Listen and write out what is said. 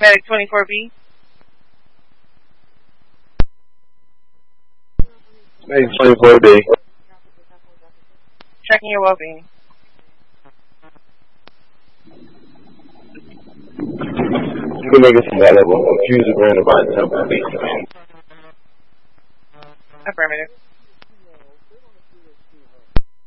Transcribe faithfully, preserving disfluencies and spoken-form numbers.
Medic twenty-four B. Medic twenty-four B. Checking your well-being. You can make us available. Accuse the grand about temple. Affirmative.